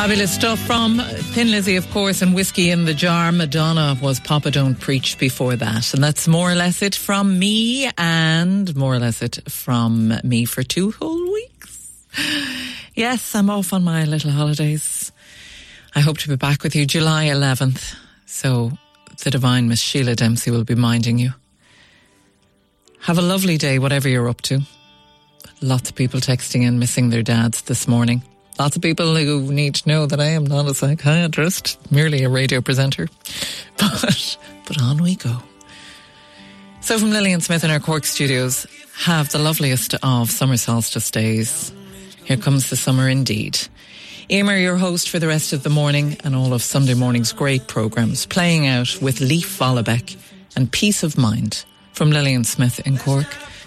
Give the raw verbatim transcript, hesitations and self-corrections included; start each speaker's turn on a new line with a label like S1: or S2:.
S1: Fabulous stuff from Thin Lizzy, of course, and Whiskey in the Jar. Madonna was Papa Don't Preach before that. And that's more or less it from me, and more or less it from me for two whole weeks. Yes, I'm off on my little holidays. I hope to be back with you July eleventh. So the divine Miss Sheila Dempsey will be minding you. Have a lovely day, whatever you're up to. Lots of people texting in missing their dads this morning. Lots of people who need to know that I am not a psychiatrist, merely a radio presenter. But, but on we go. So from Lillian Smith in our Cork studios, have the loveliest of summer solstice days. Here comes the summer indeed. Emer, your host for the rest of the morning and all of Sunday morning's great programmes, playing out with Leaf Vollebeck and Peace of Mind from Lillian Smith in Cork.